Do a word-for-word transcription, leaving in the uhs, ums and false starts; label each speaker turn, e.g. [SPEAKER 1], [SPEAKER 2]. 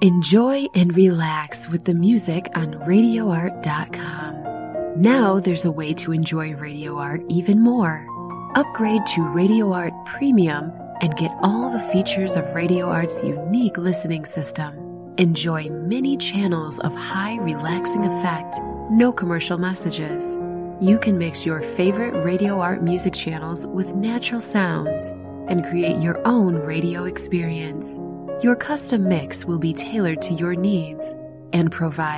[SPEAKER 1] Enjoy and relax with the music on radio art dot com. Now there's a way to enjoy Radio Art even more. Upgrade to Radio Art Premium and get all the features of Radio Art's unique listening system. Enjoy many channels of high relaxing effect, no commercial messages. You can mix your favorite Radio Art music channels with natural sounds and create your own radio experience. Your custom mix will be tailored to your needs and provide